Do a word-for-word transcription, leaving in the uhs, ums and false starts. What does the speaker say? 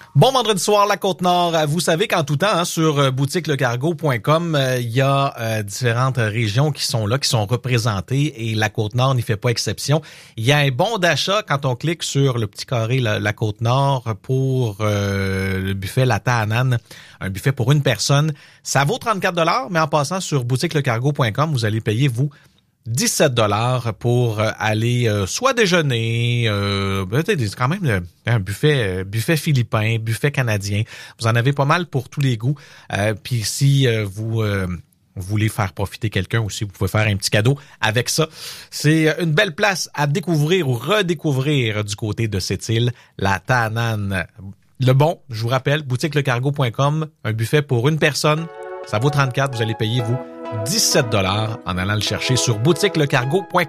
Bon vendredi soir, la Côte-Nord. Vous savez qu'en tout temps, hein, sur boutique le cargo point com, il euh, y a euh, différentes régions qui sont là, qui sont représentées et la Côte-Nord n'y fait pas exception. Il y a un bon d'achat quand on clique sur le petit carré la, la Côte-Nord pour euh, le buffet La Tahanane, un buffet pour une personne. Ça vaut trente-quatre dollars, mais en passant sur boutique le cargo point com, vous allez payer, vous, dix-sept dollars pour euh, aller euh, soit déjeuner, euh, c'est quand même euh, un buffet euh, buffet philippin, buffet canadien. Vous en avez pas mal pour tous les goûts. Euh, Puis si euh, vous euh, voulez faire profiter quelqu'un aussi, vous pouvez faire un petit cadeau avec ça. C'est une belle place à découvrir ou redécouvrir du côté de cette île, la Tahanane. Le bon, je vous rappelle, boutique le cargo point com, un buffet pour une personne, ça vaut trente-quatre, vous allez payer vous dix-sept dollars en allant le chercher sur boutique le cargo point com.